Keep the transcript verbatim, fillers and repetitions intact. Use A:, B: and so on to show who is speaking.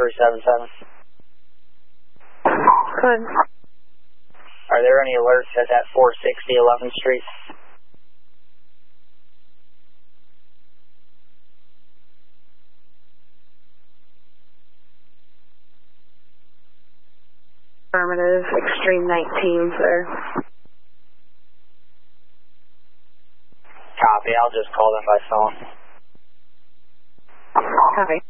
A: three seven seven.
B: Good.
A: Are there any alerts at that four sixty eleventh Street?
B: Affirmative, extreme nineteen, sir.
A: Copy, I'll just call them by phone.
B: Copy.